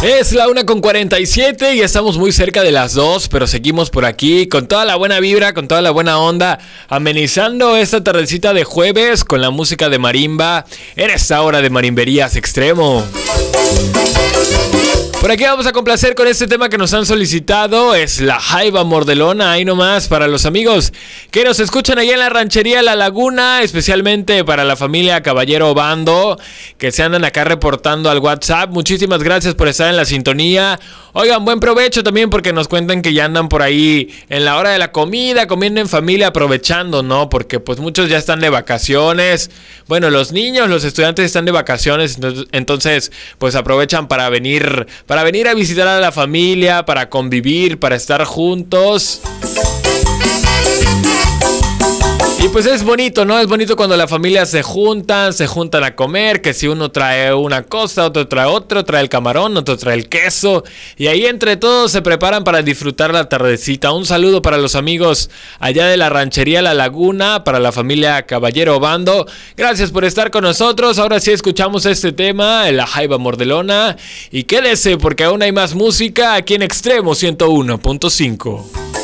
Es la 1:47 y estamos muy cerca de las 2, pero seguimos por aquí con toda la buena vibra, con toda la buena onda, amenizando esta tardecita de jueves con la música de marimba en esta hora de Marimberías Extremo. Por aquí vamos a complacer con este tema que nos han solicitado, es La Jaiba Mordelona, ahí nomás para los amigos que nos escuchan allá en la ranchería La Laguna, especialmente para la familia Caballero Bando, que se andan acá reportando al WhatsApp. Muchísimas gracias por estar en la sintonía. Oigan, buen provecho también porque nos cuentan que ya andan por ahí en la hora de la comida, comiendo en familia, aprovechando, ¿no? Porque pues muchos ya están de vacaciones. Bueno, los niños, los estudiantes están de vacaciones, entonces pues aprovechan para venir a visitar a la familia, para convivir, para estar juntos. Y pues es bonito, ¿no? Es bonito cuando la familia se juntan a comer, que si uno trae una cosa, otro trae otro, trae el camarón, otro trae el queso, y ahí entre todos se preparan para disfrutar la tardecita. Un saludo para los amigos allá de la ranchería La Laguna, para la familia Caballero Bando. Gracias por estar con nosotros. Ahora sí escuchamos este tema, La Jaiba Mordelona, y quédese porque aún hay más música aquí en Extremo 101.5.